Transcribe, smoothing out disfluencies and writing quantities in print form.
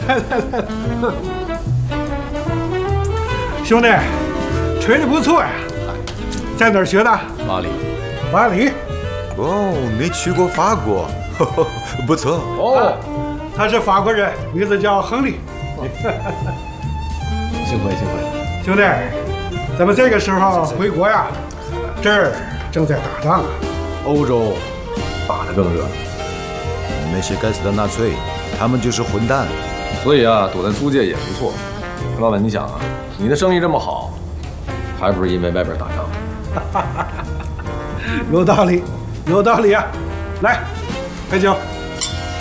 来来来，兄弟，吹的不错呀，在哪儿学的？ 巴黎。 巴黎。 哦，你去过法国，不错。 哦，他是法国人，名字叫亨利。 幸会幸会。 兄弟，咱们这个时候回国呀，这儿正在打仗啊。 欧洲打得更热， 那些该死的纳粹，他们就是混蛋。 所以啊，躲在租界也不错。老板，你想啊，你的生意这么好，还不是因为外边打仗？ 有道理，有道理啊！来，喝酒。